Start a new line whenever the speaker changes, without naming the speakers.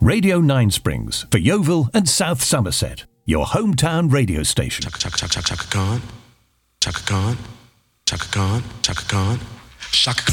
Radio 9 Springs for Yeovil and South Somerset. Your hometown radio station.
Chaka Khan, Chaka Khan, Chaka Khan, Chaka Khan, Chaka Khan, Chaka Khan.